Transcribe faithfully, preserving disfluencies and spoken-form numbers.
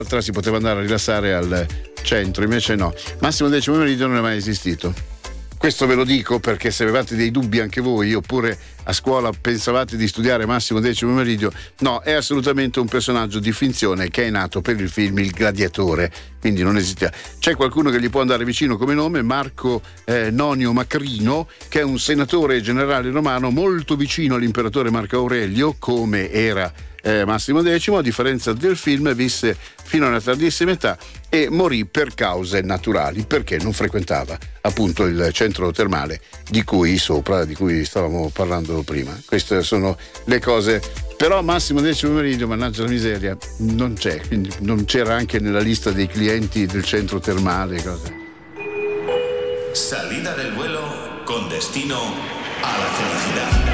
l'altra si poteva andare a rilassare al centro, invece no. Massimo Decimo Meridio non è mai esistito. Questo ve lo dico perché se avevate dei dubbi anche voi, oppure a scuola pensavate di studiare Massimo Decimo Meridio, no, è assolutamente un personaggio di finzione che è nato per il film Il Gladiatore, quindi non esiste. C'è qualcuno che gli può andare vicino come nome, Marco eh, Nonio Macrino, che è un senatore generale romano molto vicino all'imperatore Marco Aurelio, come era eh, Massimo Decimo. A differenza del film, visse fino alla tardissima età e morì per cause naturali, perché non frequentava appunto il centro termale di cui sopra, di cui stavamo parlando prima. Queste sono le cose. Però Massimo Decimo Meridio, mannaggia la miseria, non c'è, quindi non c'era anche nella lista dei clienti del centro termale, cose. Salida del vuelo con destino a la felicidad.